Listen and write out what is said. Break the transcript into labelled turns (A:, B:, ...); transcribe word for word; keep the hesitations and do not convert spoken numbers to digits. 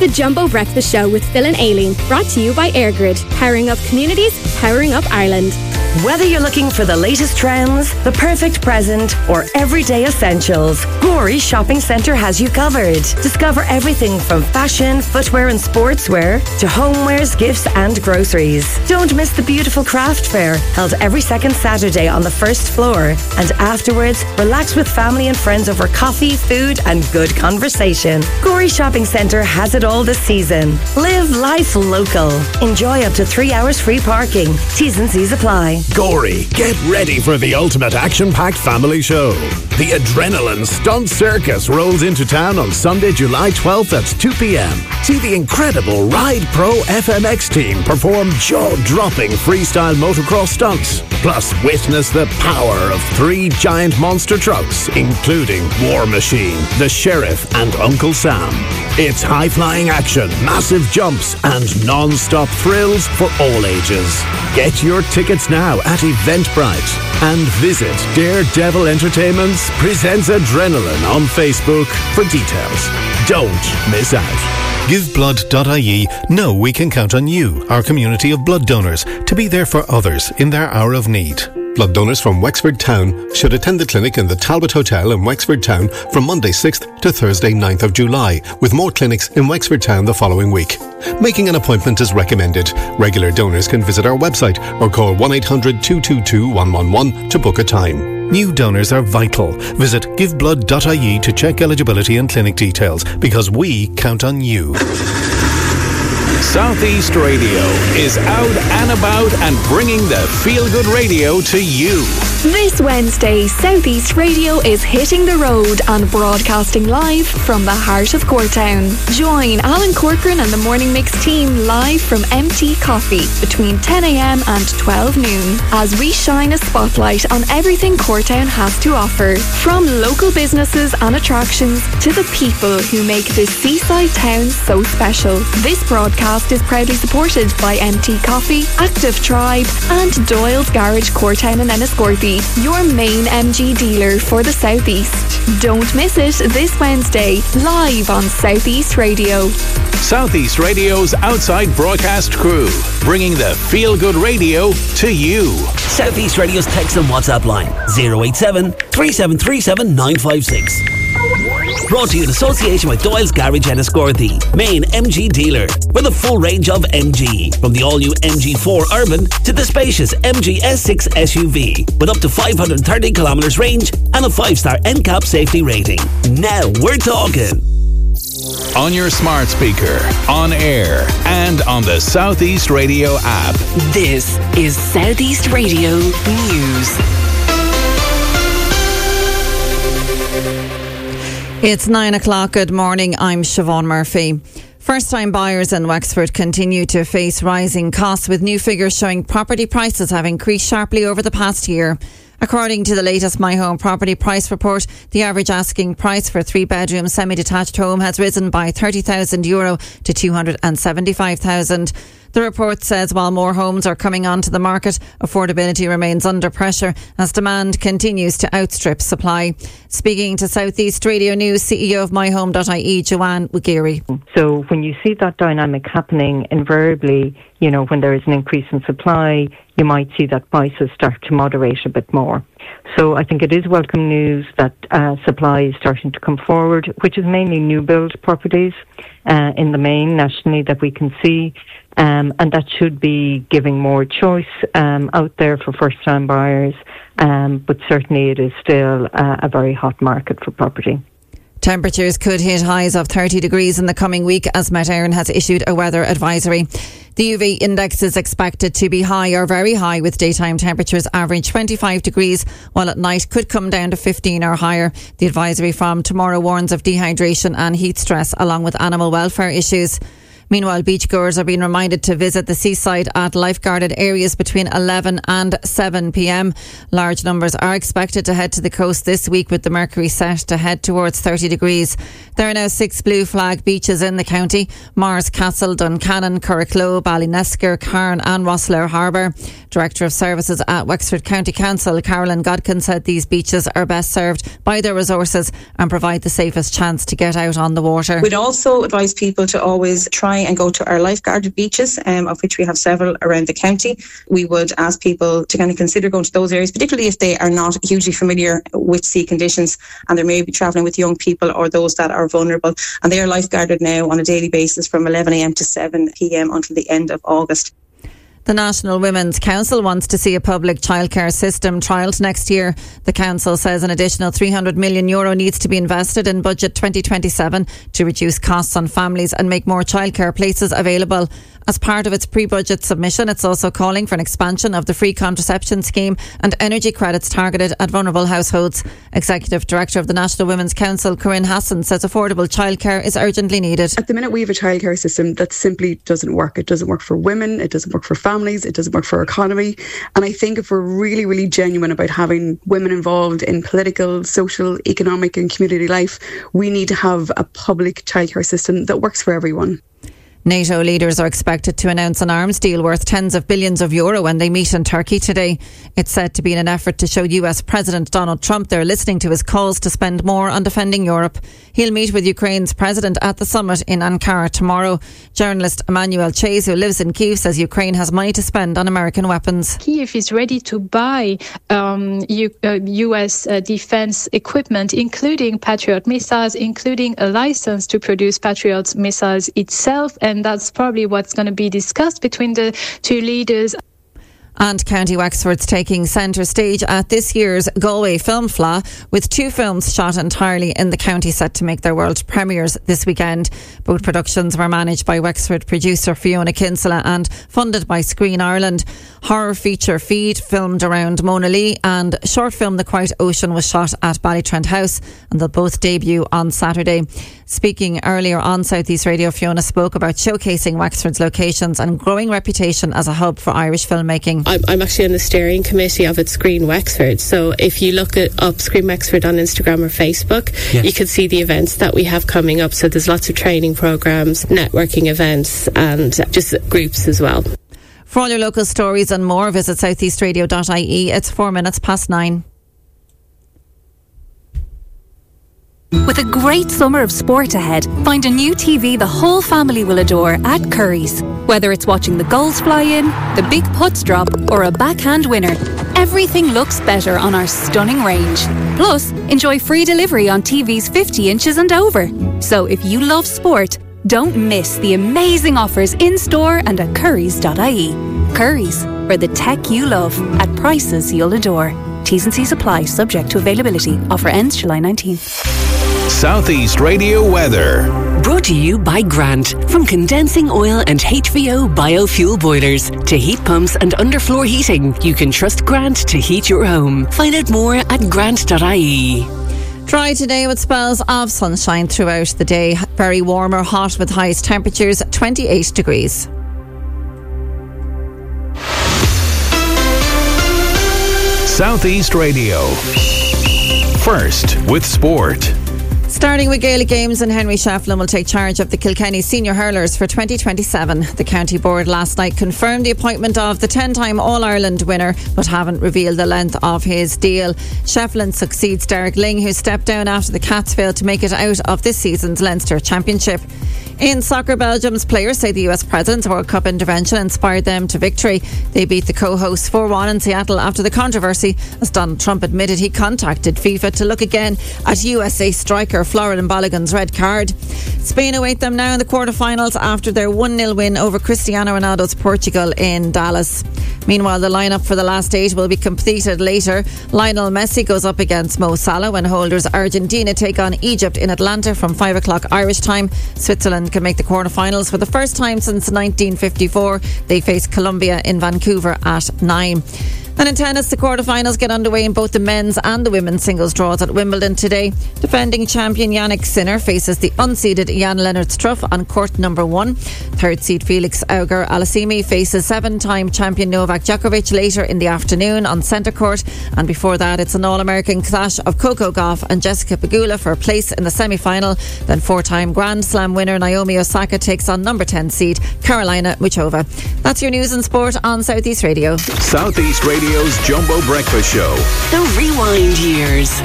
A: The Jumbo Breakfast Show with Phil and Aileen, brought to you by AirGrid, powering up communities, powering up Ireland.
B: Whether you're looking for the latest trends, the perfect present, or everyday essentials, Gorey Shopping Centre has you covered. Discover everything from fashion, footwear and sportswear to homewares, gifts and groceries. Don't miss the beautiful craft fair, held every second Saturday on the first floor. And afterwards, relax with family and friends over coffee, food and good conversation. Gorey Shopping Centre has it all this season. Live life local. Enjoy up to three hours free parking. T's and C's apply.
C: Gorey, get ready for the ultimate action-packed family show. The Adrenaline Stunt Circus rolls into town on Sunday, July twelfth at two p.m. See the incredible Ride Pro F M X team perform jaw-dropping freestyle motocross stunts. Plus, witness the power of three giant monster trucks, including War Machine, the Sheriff and Uncle Sam. It's high-flying action, massive jumps and non-stop thrills for all ages. Get your tickets now at Eventbrite and visit Daredevil Entertainment's Presents Adrenaline on Facebook for details. Don't miss out.
D: give blood dot I E know we can count on you, our community of blood donors, to be there for others in their hour of need. Blood donors from Wexford Town should attend the clinic in the Talbot Hotel in Wexford Town from Monday sixth to Thursday ninth of July, with more clinics in Wexford Town the following week. Making an appointment is recommended. Regular donors can visit our website or call one eight hundred two two two one one one to book a time. New donors are vital. Visit give blood dot I E to check eligibility and clinic details, because we count on you.
E: Southeast Radio is out and about and bringing the feel-good radio to you.
F: This Wednesday, Southeast Radio is hitting the road and broadcasting live from the heart of Courtown. Join Alan Corcoran and the Morning Mix team live from M T Coffee between ten a.m. and twelve noon as we shine a spotlight on everything Courtown has to offer. From local businesses and attractions to the people who make this seaside town so special. This broadcast is proudly supported by M T Coffee, Active Tribe and Doyle's Garage Courtown and Enniscorthy, your main M G dealer for the Southeast. Don't miss it this Wednesday, live on Southeast Radio.
E: Southeast Radio's outside broadcast crew, bringing the feel-good radio to you.
G: Southeast Radio's text and WhatsApp line zero eight seven, three seven three seven, nine five six. Brought to you in association with Doyle's Garage Enniscorthy, main M G dealer, with a full range of M G, from the all-new M G four Urban to the spacious M G S six S U V, with up to five hundred thirty kilometres range and a five-star N C A P safety rating. Now we're talking.
E: On your smart speaker, on air, and on the Southeast Radio app.
F: This is Southeast Radio News.
H: It's nine o'clock. Good morning. I'm Siobhan Murphy. First-time buyers in Wexford continue to face rising costs, with new figures showing property prices have increased sharply over the past year. According to the latest My Home Property Price Report, the average asking price for a three-bedroom semi-detached home has risen by thirty thousand euro to two hundred seventy-five thousand. The report says while more homes are coming onto the market, affordability remains under pressure as demand continues to outstrip supply. Speaking to Southeast Radio News, C E O of my home dot I E, Joanne Wigiri.
I: So when you see that dynamic happening, invariably, you know, when there is an increase in supply, you might see that prices start to moderate a bit more. So I think it is welcome news that uh, supply is starting to come forward, which is mainly new build properties uh, in the main nationally that we can see. Um, and that should be giving more choice um, out there for first-time buyers. Um, but certainly it is still uh, a very hot market for property.
H: Temperatures could hit highs of thirty degrees in the coming week as Met Éireann has issued a weather advisory. The U V index is expected to be high or very high, with daytime temperatures average twenty-five degrees, while at night could come down to fifteen or higher. The advisory from tomorrow warns of dehydration and heat stress, along with animal welfare issues. Meanwhile, beachgoers are being reminded to visit the seaside at lifeguarded areas between eleven and seven p.m. Large numbers are expected to head to the coast this week, with the mercury set to head towards thirty degrees. There are now six blue flag beaches in the county: Mars Castle, Duncannon, Curracloe, Ballynesker, Carn and Rosslare Harbour. Director of Services at Wexford County Council, Carolyn Godkin, said these beaches are best served by their resources and provide the safest chance to get out on the water.
J: We'd also advise people to always try and go to our lifeguarded beaches, um, of which we have several around the county. We would ask people to kind of consider going to those areas, particularly if they are not hugely familiar with sea conditions and they may be travelling with young people or those that are vulnerable. And they are lifeguarded now on a daily basis from eleven a.m. to seven p.m. until the end of August.
H: The National Women's Council wants to see a public childcare system trialled next year. The council says an additional three hundred million euro needs to be invested in budget twenty twenty-seven to reduce costs on families and make more childcare places available. As part of its pre-budget submission, it's also calling for an expansion of the free contraception scheme and energy credits targeted at vulnerable households. Executive Director of the National Women's Council, Corinne Hassan, says affordable childcare is urgently needed.
K: At the minute, we have a childcare system that simply doesn't work. It doesn't work for women, it doesn't work for families, it doesn't work for our economy. And I think if we're really, really genuine about having women involved in political, social, economic and community life, we need to have a public childcare system that works for everyone.
H: NATO leaders are expected to announce an arms deal worth tens of billions of euro when they meet in Turkey today. It's said to be in an effort to show U S President Donald Trump they're listening to his calls to spend more on defending Europe. He'll meet with Ukraine's president at the summit in Ankara tomorrow. Journalist Emmanuel Chase, who lives in Kyiv, says Ukraine has money to spend on American weapons.
L: Kyiv is ready to buy um, U- uh, U S uh, defense equipment, including Patriot missiles, including a license to produce Patriot missiles itself. And that's probably what's going to be discussed between the two leaders.
H: And County Wexford's taking centre stage at this year's Galway Film Fleadh, with two films shot entirely in the county set to make their world premieres this weekend. Both productions were managed by Wexford producer Fiona Kinsella and funded by Screen Ireland. Horror feature Feed, filmed around Mona Lee, and short film The Quiet Ocean was shot at Ballytrent House, and they'll both debut on Saturday. Speaking earlier on South East Radio, Fiona spoke about showcasing Wexford's locations and growing reputation as a hub for Irish filmmaking.
M: I'm, I'm actually on the steering committee of it, Screen Wexford. So if you look at up Screen Wexford on Instagram or Facebook, yes, you can see the events that we have coming up. So there's lots of training programs, networking events, and just groups as well.
H: For all your local stories and more, visit southeast radio dot I E. It's four minutes past nine.
N: With a great summer of sport ahead, find a new T V the whole family will adore at Curry's. Whether it's watching the goals fly in, the big putts drop, or a backhand winner, everything looks better on our stunning range. Plus, enjoy free delivery on T Vs fifty inches and over. So if you love sport, don't miss the amazing offers in-store and at currys dot I E. Curry's, for the tech you love at prices you'll adore. T's and C's apply, subject to availability. Offer ends July nineteenth.
E: Southeast Radio weather.
O: Brought to you by Grant. From condensing oil and H V O biofuel boilers to heat pumps and underfloor heating, you can trust Grant to heat your home. Find out more at grant dot I E.
H: Dry today with spells of sunshine throughout the day. Very warm or hot with highest temperatures twenty-eight degrees.
E: Southeast Radio. First with sport.
H: Starting with Gaelic Games, and Henry Shefflin will take charge of the Kilkenny senior hurlers for twenty twenty-seven. The county board last night confirmed the appointment of the ten-time All-Ireland winner, but haven't revealed the length of his deal. Shefflin succeeds Derek Ling, who stepped down after the Cats failed to make it out of this season's Leinster Championship. In soccer, Belgium's players say the U S President's World Cup intervention inspired them to victory. They beat the co-hosts four one in Seattle after the controversy, as Donald Trump admitted he contacted FIFA to look again at U S A striker Florian Balogun's red card. Spain await them now in the quarterfinals after their one nil win over Cristiano Ronaldo's Portugal in Dallas. Meanwhile, the lineup for the last eight will be completed later. Lionel Messi goes up against Mo Salah when holders Argentina take on Egypt in Atlanta from five o'clock Irish time. Switzerland can make the quarterfinals for the first time since nineteen fifty-four. They face Colombia in Vancouver at nine. And in tennis, the quarterfinals get underway in both the men's and the women's singles draws at Wimbledon today. Defending champion Yannick Sinner faces the unseeded Jan-Lennard Struff on court number one. Third seed Felix Auger-Aliassime faces seven-time champion Novak Djokovic later in the afternoon on centre court. And before that, it's an all-American clash of Coco Gauff and Jessica Pegula for a place in the semi-final. Then four-time Grand Slam winner Naomi Osaka takes on number ten seed Karolina Muchova. That's your news and sport on Southeast Radio.
E: Southeast Radio's Jumbo Breakfast Show.
O: The Rewind Years.